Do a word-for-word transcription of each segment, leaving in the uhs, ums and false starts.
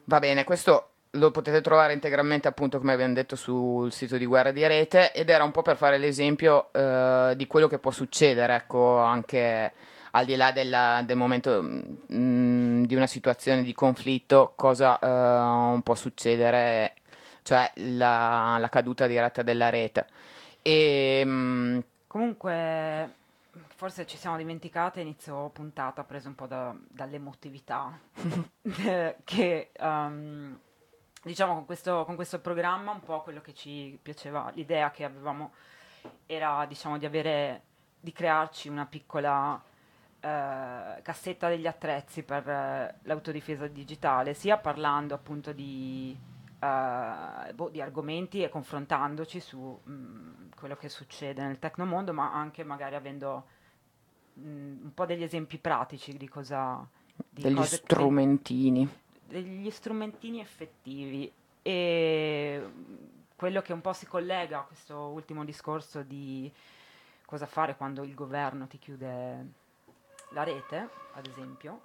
Va bene, questo lo potete trovare integralmente appunto come abbiamo detto sul sito di Guerra di Rete ed era un po' per fare l'esempio eh, di quello che può succedere, ecco, anche al di là della- del momento mm, di una situazione di conflitto, cosa eh, può succedere, cioè la, la caduta diretta della rete. E, mm, Comunque, forse ci siamo dimenticate, inizio puntata, preso un po' da- dall'emotività, che ehm, diciamo con questo, con questo programma un po' quello che ci piaceva, l'idea che avevamo era diciamo di avere, di crearci una piccola eh, cassetta degli attrezzi per eh, l'autodifesa digitale, sia parlando appunto di, eh, boh, di argomenti e confrontandoci su mh, quello che succede nel tecnomondo, ma anche magari avendo mh, un po' degli esempi pratici di cosa, di degli cose, de- strumentini. degli strumentini effettivi. E quello che un po' si collega a questo ultimo discorso di cosa fare quando il governo ti chiude la rete, ad esempio.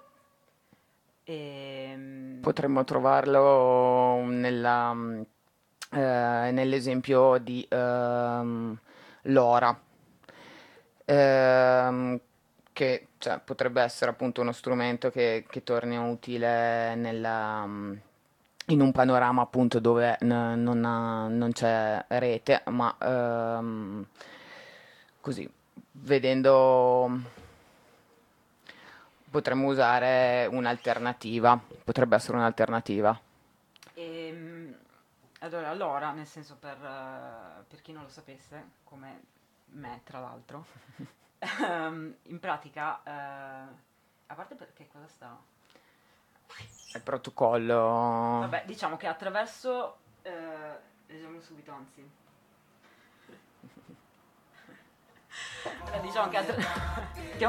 E, Potremmo trovarlo nella, mm, eh, nell'esempio di ehm, Lora, ehm, che cioè, potrebbe essere appunto uno strumento che, che torni utile nella, mm, in un panorama appunto dove n- non, ha- non c'è rete, ma ehm, così, vedendo, potremmo usare un'alternativa, potrebbe essere un'alternativa. e, allora, allora, nel senso per, eh, per chi non lo sapesse, come me tra l'altro, ehm, in pratica, eh, a parte perché cosa sta? Il protocollo. Vabbè, diciamo che attraverso, eh, leggiamo subito, anzi, Eh, diciamo che, attra- che